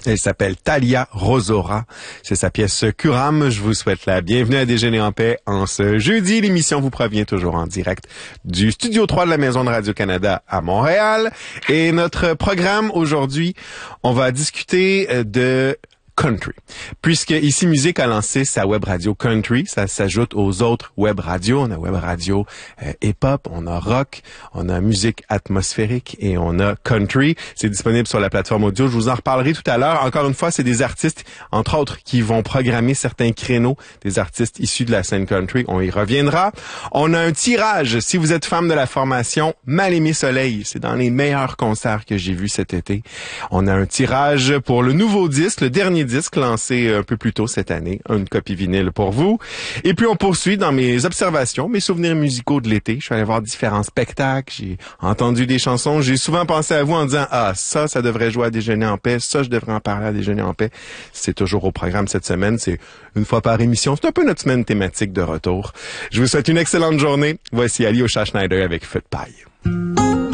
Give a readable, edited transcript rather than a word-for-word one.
Elle s'appelle Thalia Rosora. C'est sa pièce Curam. Je vous souhaite la bienvenue à Déjeuner en paix en ce jeudi. L'émission vous provient toujours en direct du Studio 3 de la Maison de Radio-Canada à Montréal. Et notre programme aujourd'hui, on va discuter de country. Puisque Ici Musique a lancé sa web radio country, ça s'ajoute aux autres web radios. On a web radio hip-hop, on a rock, on a musique atmosphérique et on a country. C'est disponible sur la plateforme audio. Je vous en reparlerai tout à l'heure. Encore une fois, c'est des artistes, entre autres, qui vont programmer certains créneaux, des artistes issus de la scène country. On y reviendra. On a un tirage. Si vous êtes fan de la formation Mal-Aimé Soleil, c'est dans les meilleurs concerts que j'ai vus cet été. On a un tirage pour le nouveau disque, le dernier disque lancé un peu plus tôt cette année, une copie vinyle pour vous. Et puis on poursuit dans mes observations, mes souvenirs musicaux de l'été. Je suis allé voir différents spectacles, j'ai entendu des chansons, j'ai souvent pensé à vous en disant ça devrait jouer à Déjeuner en paix, ça je devrais en parler à Déjeuner en paix. C'est toujours au programme cette semaine, c'est une fois par émission. C'est un peu notre semaine thématique de retour. Je vous souhaite une excellente journée. Voici Ali Ocha Schneider avec Feu de paille.